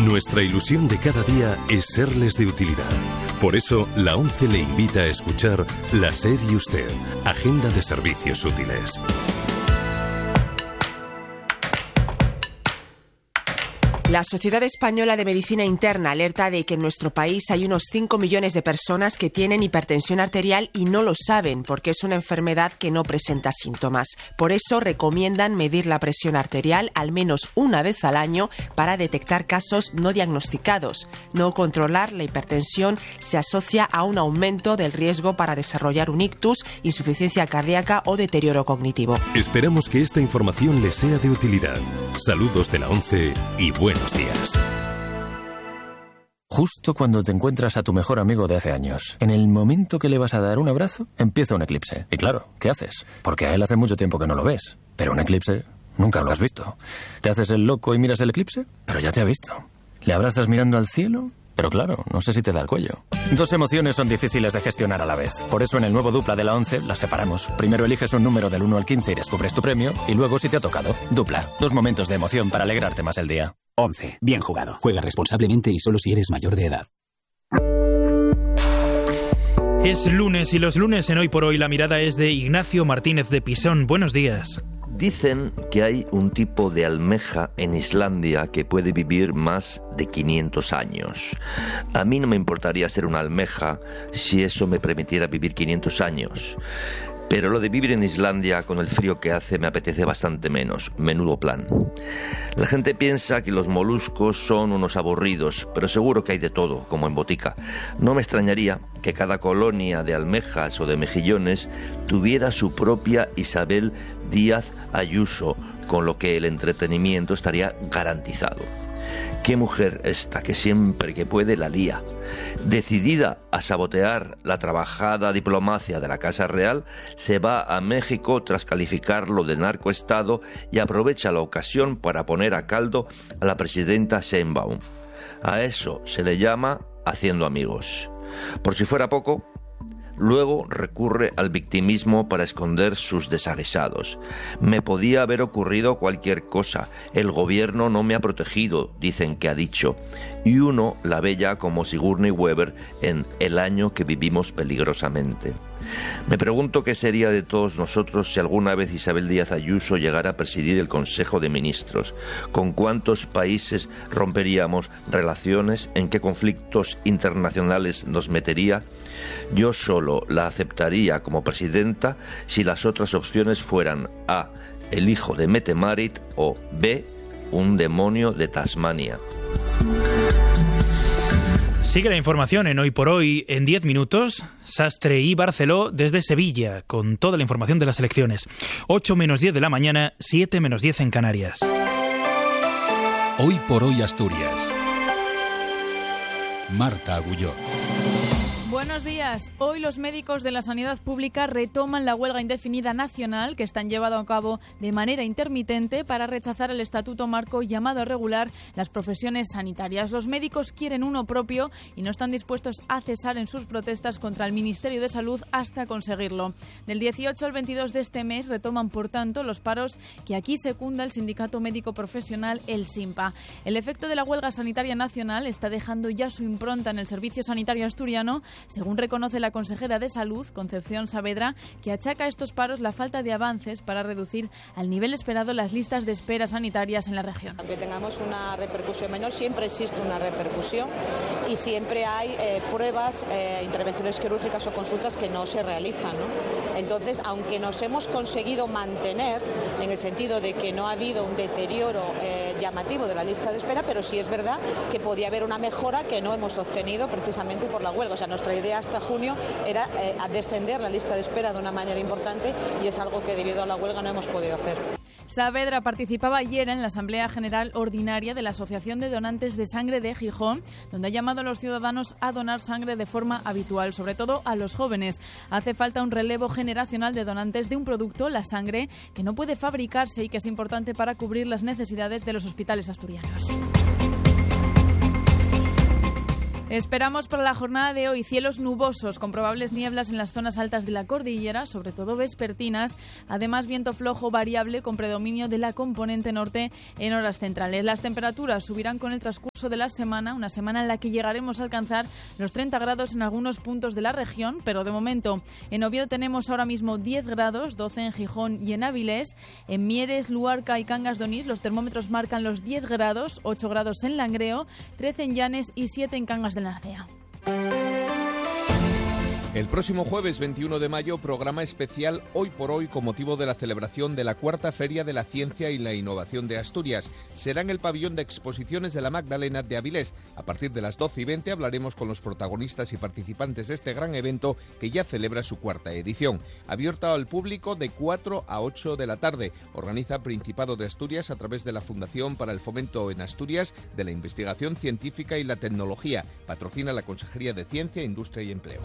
Nuestra ilusión de cada día es serles de utilidad. Por eso, la ONCE le invita a escuchar La SER y Usted, Agenda de Servicios Útiles. La Sociedad Española de Medicina Interna alerta de que en nuestro país hay unos 5 millones de personas que tienen hipertensión arterial y no lo saben porque es una enfermedad que no presenta síntomas. Por eso recomiendan medir la presión arterial al menos una vez al año para detectar casos no diagnosticados. No controlar la hipertensión se asocia a un aumento del riesgo para desarrollar un ictus, insuficiencia cardíaca o deterioro cognitivo. Esperamos que esta información les sea de utilidad. Saludos de la ONCE y buenos días. Justo cuando te encuentras a tu mejor amigo de hace años, en el momento que le vas a dar un abrazo, empieza un eclipse. Y claro, ¿qué haces? Porque a él hace mucho tiempo que no lo ves. Pero un eclipse nunca lo has visto. ¿Te haces el loco y miras el eclipse? Pero ya te ha visto. ¿Le abrazas mirando al cielo? Pero claro, no sé si te da el cuello. Dos emociones son difíciles de gestionar a la vez. Por eso en el nuevo Dupla de la ONCE las separamos. Primero eliges un número del 1 al 15 y descubres tu premio. Y luego, si te ha tocado, Dupla. 2 momentos de emoción para alegrarte más el día. ONCE. Bien jugado. Juega responsablemente y solo si eres mayor de edad. Es lunes y los lunes en Hoy por Hoy la mirada es de Ignacio Martínez de Pisón. Buenos días. Dicen que hay un tipo de almeja en Islandia que puede vivir más de 500 años. A mí no me importaría ser una almeja si eso me permitiera vivir 500 años. Pero lo de vivir en Islandia con el frío que hace me apetece bastante menos. Menudo plan. La gente piensa que los moluscos son unos aburridos, pero seguro que hay de todo, como en botica. No me extrañaría que cada colonia de almejas o de mejillones tuviera su propia Isabel Díaz Ayuso, con lo que el entretenimiento estaría garantizado. Qué mujer esta, que siempre que puede la lía. Decidida a sabotear la trabajada diplomacia de la Casa Real, se va a México tras calificarlo de narcoestado y aprovecha la ocasión para poner a caldo a la presidenta Sheinbaum. A eso se le llama haciendo amigos. Por si fuera poco, luego recurre al victimismo para esconder sus desaguisados. Me podía haber ocurrido cualquier cosa. El gobierno no me ha protegido, dicen que ha dicho. Y uno la ve ya como Sigourney Weaver en El año que vivimos peligrosamente. Me pregunto qué sería de todos nosotros si alguna vez Isabel Díaz Ayuso llegara a presidir el Consejo de Ministros. ¿Con cuántos países romperíamos relaciones? ¿En qué conflictos internacionales nos metería? Yo solo la aceptaría como presidenta si las otras opciones fueran A, el hijo de Mette Marit, o B, un demonio de Tasmania. Sigue la información en Hoy por Hoy en 10 minutos. Sastre y Barceló desde Sevilla, con toda la información de las elecciones. 8 menos 10 de la mañana, 7 menos 10 en Canarias. Hoy por Hoy Asturias. Marta Agulló. Buenos días. Hoy los médicos de la sanidad pública retoman la huelga indefinida nacional que están llevando a cabo de manera intermitente para rechazar el estatuto marco llamado a regular las profesiones sanitarias. Los médicos quieren uno propio y no están dispuestos a cesar en sus protestas contra el Ministerio de Salud hasta conseguirlo. Del 18 al 22 de este mes retoman, por tanto, los paros que aquí secunda el Sindicato Médico Profesional, el SINPA. El efecto de la huelga sanitaria nacional está dejando ya su impronta en el servicio sanitario asturiano, según reconoce la consejera de Salud, Concepción Saavedra, que achaca a estos paros la falta de avances para reducir al nivel esperado las listas de espera sanitarias en la región. Aunque tengamos una repercusión menor, siempre existe una repercusión y siempre hay pruebas, intervenciones quirúrgicas o consultas que no se realizan, ¿no? Entonces, aunque nos hemos conseguido mantener, en el sentido de que no ha habido un deterioro llamativo de la lista de espera, pero sí es verdad que podía haber una mejora que no hemos obtenido precisamente por la huelga. O sea, nuestra idea hasta junio era descender la lista de espera de una manera importante y es algo que debido a la huelga no hemos podido hacer. Saavedra participaba ayer en la Asamblea General Ordinaria de la Asociación de Donantes de Sangre de Gijón, donde ha llamado a los ciudadanos a donar sangre de forma habitual, sobre todo a los jóvenes. Hace falta un relevo generacional de donantes de un producto, la sangre, que no puede fabricarse y que es importante para cubrir las necesidades de los hospitales asturianos. Esperamos para la jornada de hoy cielos nubosos con probables nieblas en las zonas altas de la cordillera, sobre todo vespertinas. Además, viento flojo variable con predominio de la componente norte en horas centrales. Las temperaturas subirán con el transcurso de la semana, una semana en la que llegaremos a alcanzar los 30 grados en algunos puntos de la región, pero de momento en Oviedo tenemos ahora mismo 10 grados, 12 en Gijón y en Avilés. En Mieres, Luarca y Cangas de Onís los termómetros marcan los 10 grados, 8 grados en Langreo, 13 en Llanes y 7 en Cangas de la Narcea. El próximo jueves 21 de mayo, programa especial Hoy por Hoy con motivo de la celebración de la Cuarta Feria de la Ciencia y la Innovación de Asturias. Será en el pabellón de exposiciones de la Magdalena de Avilés. A partir de las 12:20 hablaremos con los protagonistas y participantes de este gran evento que ya celebra su cuarta edición. Abierto al público de 4 a 8 de la tarde. Organiza Principado de Asturias a través de la Fundación para el Fomento en Asturias de la Investigación Científica y la Tecnología. Patrocina la Consejería de Ciencia, Industria y Empleo.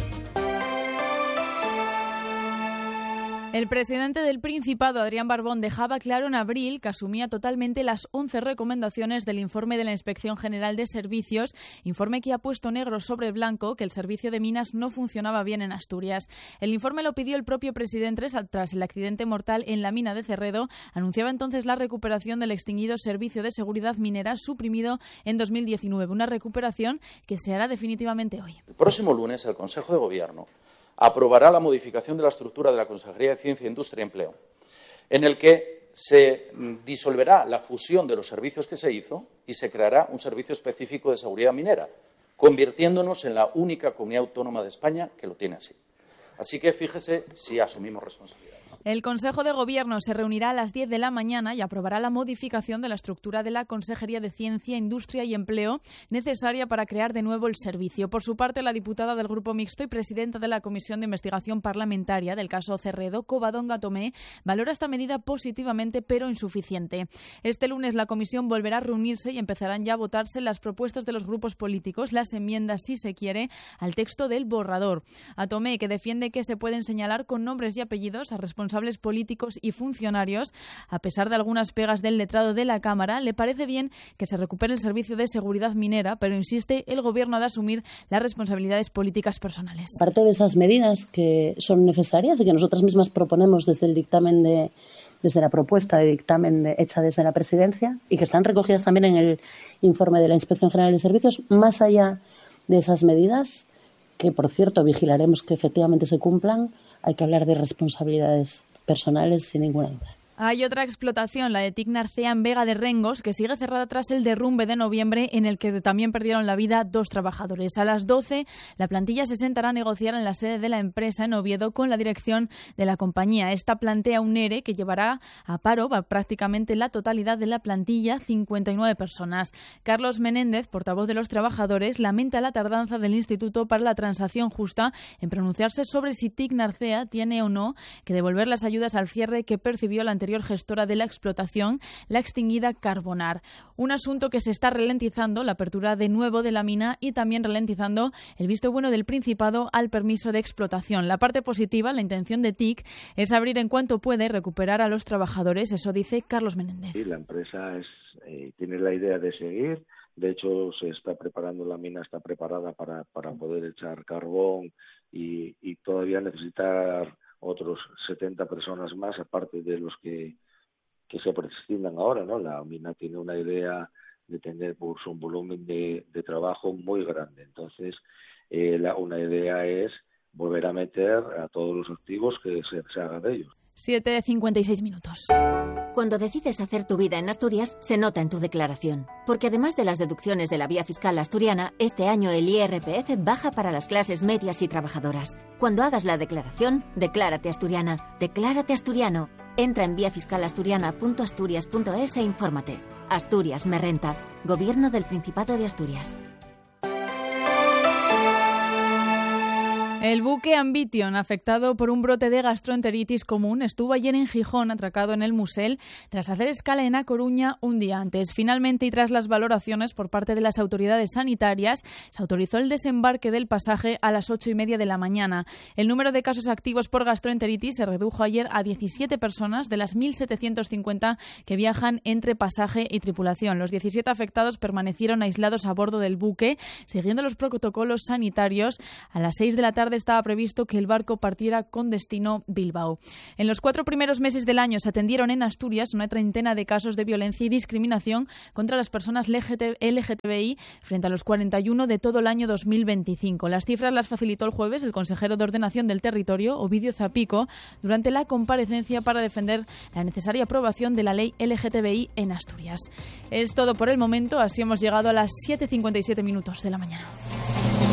El presidente del Principado, Adrián Barbón, dejaba claro en abril que asumía totalmente las 11 recomendaciones del informe de la Inspección General de Servicios, informe que ha puesto negro sobre blanco que el servicio de minas no funcionaba bien en Asturias. El informe lo pidió el propio presidente tras el accidente mortal en la mina de Cerredo. Anunciaba entonces la recuperación del extinguido Servicio de Seguridad Minera suprimido en 2019, una recuperación que se hará definitivamente hoy. El próximo lunes el Consejo de Gobierno aprobará la modificación de la estructura de la Consejería de Ciencia, Industria y Empleo, en el que se disolverá la fusión de los servicios que se hizo y se creará un servicio específico de seguridad minera, convirtiéndonos en la única comunidad autónoma de España que lo tiene así. Así que fíjese si asumimos responsabilidad. El Consejo de Gobierno se reunirá a las 10 de la mañana y aprobará la modificación de la estructura de la Consejería de Ciencia, Industria y Empleo necesaria para crear de nuevo el servicio. Por su parte, la diputada del Grupo Mixto y presidenta de la Comisión de Investigación Parlamentaria del caso Cerredo, Covadonga Tomé, valora esta medida positivamente pero insuficiente. Este lunes la comisión volverá a reunirse y empezarán ya a votarse las propuestas de los grupos políticos, las enmiendas, si se quiere, al texto del borrador. A Tomé, que defiende que se pueden señalar con nombres y apellidos a responsables políticos y funcionarios, a pesar de algunas pegas del letrado de la Cámara, le parece bien que se recupere el servicio de seguridad minera, pero insiste, el Gobierno ha de asumir las responsabilidades políticas personales. Parte de esas medidas que son necesarias y que nosotras mismas proponemos desde el dictamen desde la propuesta de dictamen hecha desde la Presidencia y que están recogidas también en el informe de la Inspección General de Servicios, más allá de esas medidas, que por cierto vigilaremos que efectivamente se cumplan, hay que hablar de responsabilidades personales sin ninguna duda. Hay otra explotación, la de TIC Narcea en Vega de Rengos, que sigue cerrada tras el derrumbe de noviembre en el que también perdieron la vida 2 trabajadores. A las 12, la plantilla se sentará a negociar en la sede de la empresa en Oviedo con la dirección de la compañía. Esta plantea un ERE que llevará a paro prácticamente la totalidad de la plantilla, 59 personas. Carlos Menéndez, portavoz de los trabajadores, lamenta la tardanza del Instituto para la Transacción Justa en pronunciarse sobre si TIC Narcea tiene o no que devolver las ayudas al cierre que percibió la anterior gestora de la explotación, la extinguida Carbonar. Un asunto que se está ralentizando la apertura de nuevo de la mina y también ralentizando el visto bueno del Principado al permiso de explotación. La parte positiva, la intención de TIC, es abrir en cuanto puede y recuperar a los trabajadores. Eso dice Carlos Menéndez. Sí, la empresa tiene la idea de seguir. De hecho, se está preparando, la mina está preparada para poder echar carbón y todavía necesitar otros 70 personas más, aparte de los que se prescindan ahora, ¿no? La mina tiene una idea de tener pues, un volumen de trabajo muy grande. Entonces, una idea es volver a meter a todos los activos que se haga de ellos. 7:56 minutos. Cuando decides hacer tu vida en Asturias, se nota en tu declaración. Porque además de las deducciones de la vía fiscal asturiana, este año el IRPF baja para las clases medias y trabajadoras. Cuando hagas la declaración, declárate asturiana, declárate asturiano. Entra en viafiscalasturiana.asturias.es e infórmate. Asturias me renta. Gobierno del Principado de Asturias. El buque Ambition, afectado por un brote de gastroenteritis común, estuvo ayer en Gijón, atracado en el Musel, tras hacer escala en A Coruña un día antes. Finalmente, y tras las valoraciones por parte de las autoridades sanitarias, se autorizó el desembarque del pasaje a las 8:30 de la mañana. El número de casos activos por gastroenteritis se redujo ayer a 17 personas de las 1.750 que viajan entre pasaje y tripulación. Los 17 afectados permanecieron aislados a bordo del buque, siguiendo los protocolos sanitarios. A las 6 de la tarde estaba previsto que el barco partiera con destino Bilbao. En los 4 primeros meses del año se atendieron en Asturias una treintena de casos de violencia y discriminación contra las personas LGTBI frente a los 41 de todo el año 2025. Las cifras las facilitó el jueves el consejero de Ordenación del Territorio, Ovidio Zapico, durante la comparecencia para defender la necesaria aprobación de la ley LGTBI en Asturias. Es todo por el momento, así hemos llegado a las 7:57 de la mañana.